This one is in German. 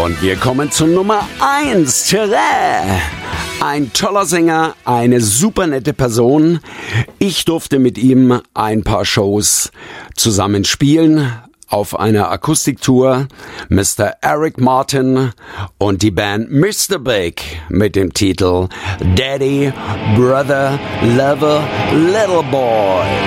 Und wir kommen zu Nummer 1, Thierry. Ein toller Sänger, eine super nette Person. Ich durfte mit ihm ein paar Shows zusammen spielen auf einer Akustiktour. Mr. Eric Martin und die Band Mr. Big mit dem Titel Daddy, Brother, Lover, Little Boy.